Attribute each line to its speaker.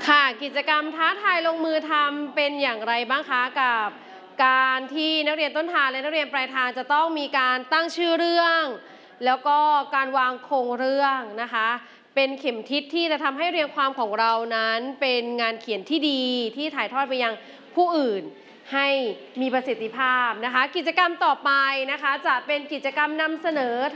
Speaker 1: ค่ะกิจกรรมท้าทายลงมือทำเป็นอย่างไรบ้างคะกับการที่นักเรียนต้นทางและนักเรียนปลายทางจะต้องมีการตั้งชื่อเรื่องแล้วก็การวางโครงเรื่องนะคะเป็นเข็มทิศที่จะทำให้เรียงความของเรานั้นเป็นงานเขียนที่ดีที่ถ่ายทอดไปยังผู้อื่นให้มีประสิทธิภาพนะคะกิจกรรมต่อไปนะคะจะเป็นกิจกรรมนำเสนอ